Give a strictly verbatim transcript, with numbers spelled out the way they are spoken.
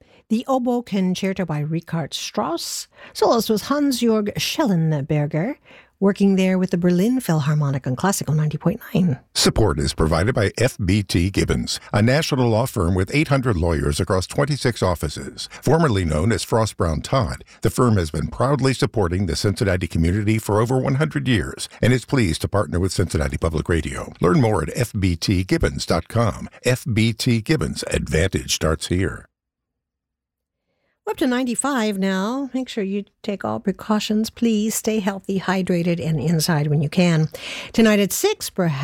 The Oboe Concerto by Richard Strauss. Soloist was Hans-Jörg Schellenberger, working there with the Berlin Philharmonic on Classical ninety point nine. Support is provided by F B T Gibbons, a national law firm with eight hundred lawyers across twenty-six offices. Formerly known as Frost Brown Todd, the firm has been proudly supporting the Cincinnati community for over one hundred years and is pleased to partner with Cincinnati Public Radio. Learn more at f b t gibbons dot com. F B T Gibbons, Advantage starts here. Up to ninety-five now. Make sure you take all precautions. Please stay healthy, hydrated, and inside when you can. Tonight at six, perhaps.